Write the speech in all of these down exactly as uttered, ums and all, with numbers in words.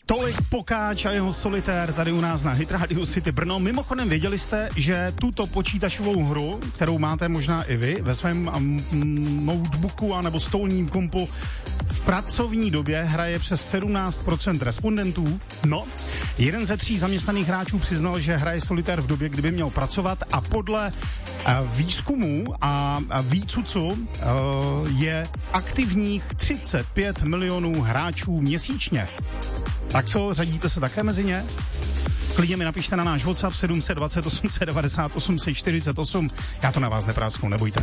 Tolik Pokáč a jeho solitér tady u nás na Hit Radio City Brno. Mimochodem věděli jste, že tuto počítačovou hru, kterou máte možná i vy ve svém um, notebooku anebo stolním kompu, v pracovní době hraje přes sedmnáct procent respondentů. No, jeden ze tří zaměstnaných hráčů přiznal, že hraje solitér v době, kdyby měl pracovat, a podle uh, výzkumů a, a výcucu uh, je aktivních třicet pět milionů hráčů měsíčně. Tak co, řadíte se také mezi ně? Klidně mi napište na náš WhatsApp sedm set dvacet osm set devadesát osm set čtyřicet osm. Já to na vás neprásknu, nebojte.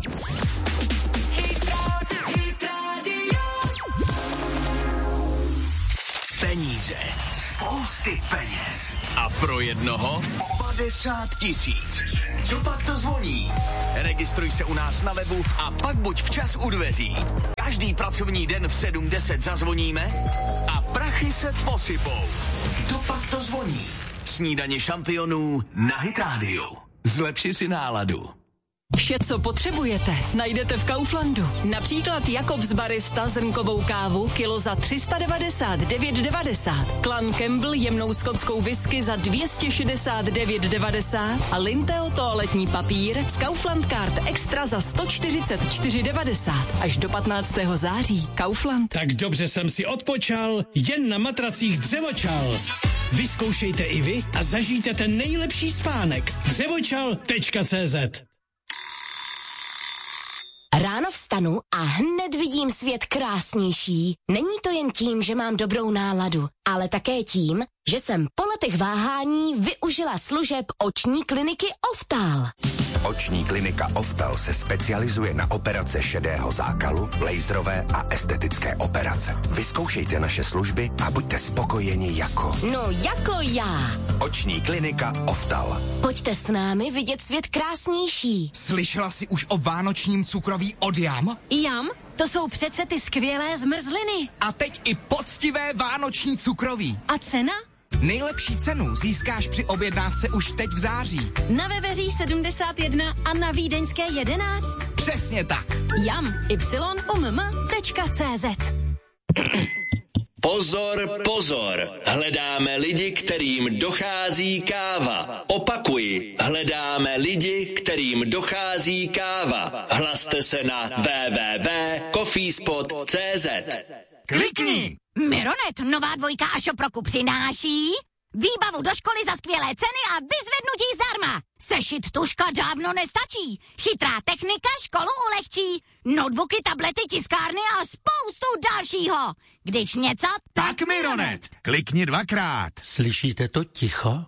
Peníze, spousty peněz. A pro jednoho padesát tisíc. Dopak to zvoní. Registruj se u nás na webu a pak buď včas u dveří. Každý pracovní den v sedm deset zazvoníme a prachy se posypou. Dopak to zvoní. Snídaně šampionů na Hit Radio. Zlepši si náladu. Vše, co potřebujete, najdete v Kauflandu. Například Jakobs Barista zrnkovou kávu kilo za tři sta devadesát devět devadesát, Clan Campbell jemnou skotskou whisky za dvě stě šedesát devět devadesát a Linteo toaletní papír z Kaufland Card Extra za sto čtyřicet čtyři devadesát. Až do patnáctého září. Kaufland. Tak dobře jsem si odpočal, jen na matracích Dřevočal. Vyzkoušejte i vy a zažijte ten nejlepší spánek. dřevočal tečka cé zet. Ráno vstanu a hned vidím svět krásnější. Není to jen tím, že mám dobrou náladu, ale také tím, že jsem po letech váhání využila služeb oční kliniky Oftal. Oční klinika Oftal se specializuje na operace šedého zákalu, laserové a estetické operace. Vyzkoušejte naše služby a buďte spokojeni jako... No jako já. Oční klinika Oftal. Pojďte s námi vidět svět krásnější. Slyšela jsi už o vánočním cukroví od Jam? Jam? To jsou přece ty skvělé zmrzliny. A teď i poctivé vánoční cukroví. A cena? Nejlepší cenu získáš při objednávce už teď v září. Na Veveří sedmdesát jedna a na Vídeňské jedenáct. Přesně tak. Jam, y, um, tečka cé zet. Pozor, pozor, hledáme lidi, kterým dochází káva. Opakuji, hledáme lidi, kterým dochází káva. Hlaste se na w w w tečka coffeespot tečka cé zet. Klikni! Mironet, nová dvojka a šoproku přináší výbavu do školy za skvělé ceny a vyzvednutí zdarma. Sešit tuška dávno nestačí. Chytrá technika školu ulehčí. Notebooky, tablety, tiskárny a spoustu dalšího. Když něco, tak, tak Mironet. Klikni dvakrát. Slyšíte to ticho?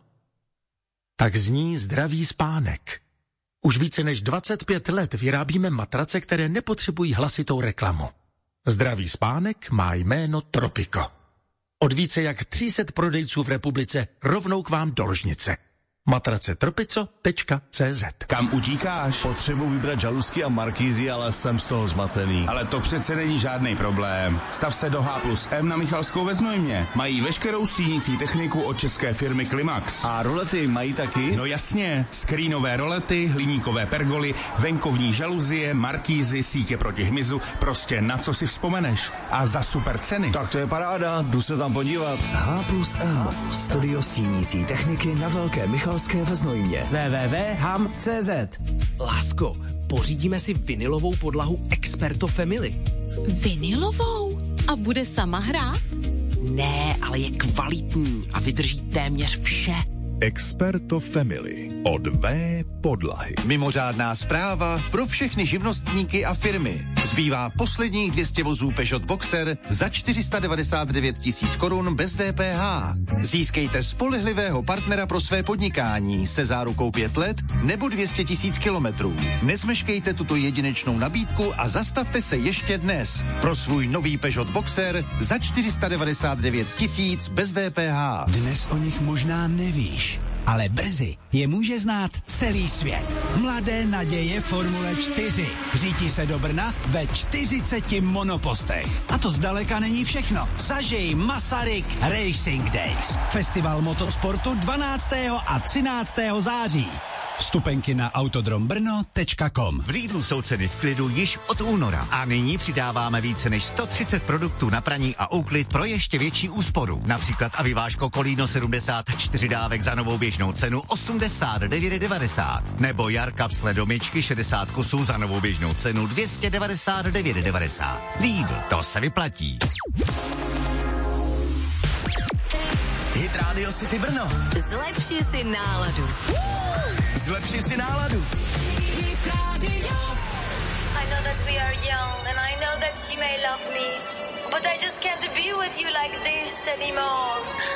Tak zní zdravý spánek. Už více než dvacet pět let vyrábíme matrace, které nepotřebují hlasitou reklamu. Zdravý spánek má jméno Tropico. Od více jak tři sta prodejců v republice rovnou k vám do ložnice. matrace tropico tečka cé zet. Kam utíkáš? Potřebuji vybrat žaluzky a markízy, ale jsem z toho zmatený. Ale to přece není žádný problém. Stav se do H plus M na Michalskou ve Znojmě. Mají veškerou stínící techniku od české firmy Klimax. A rolety mají taky? No jasně. Skrínové rolety, hliníkové pergoly, venkovní žaluzie, markízy, sítě proti hmyzu, prostě na co si vzpomeneš. A za super ceny. Tak to je paráda, jdu se tam podívat. H plus M. Studio stínící techniky na Velké Michalské ve Znojmě. w w w tečka ham tečka cé zet. Lásko, pořídíme si vinilovou podlahu Experto Family. Vinilovou? A bude sama hrát? Ne, ale je kvalitní a vydrží téměř vše. Experto Family od V podlahy. Mimořádná zpráva pro všechny živnostníky a firmy. Zbývá posledních dvě stě vozů Peugeot Boxer za čtyři sta devadesát devět tisíc korun bez D P H. Získejte spolehlivého partnera pro své podnikání se zárukou pět let nebo dvě stě tisíc kilometrů. Nezmeškejte tuto jedinečnou nabídku a zastavte se ještě dnes pro svůj nový Peugeot Boxer za čtyři sta devadesát devět tisíc bez D P H. Dnes o nich možná nevíš, ale brzy je může znát celý svět. Mladé naděje Formule čtyři. Řítí se do Brna ve čtyřiceti monopostech. A to zdaleka není všechno. Zažij Masaryk Racing Days. Festival motosportu dvanáctého a třináctého září. Vstupenky na autodrombrno tečka com. V Lidlu jsou ceny v klidu již od února a nyní přidáváme více než sto třicet produktů na praní a úklid pro ještě větší úsporu. Například avivážko Kolíno sedmdesát čtyři dávek za novou běžnou cenu osmdesát devět devadesát. Nebo Jar kapsle do myčky šedesát kusů za novou běžnou cenu dvě stě devadesát devět devadesát. Lidl, to se vyplatí. Hit Radio City Brno. Zlepši si náladu. Zlepši si náladu. Hit Radio. I know that we are young and I know that you may love me, but I just can't be with you like this anymore.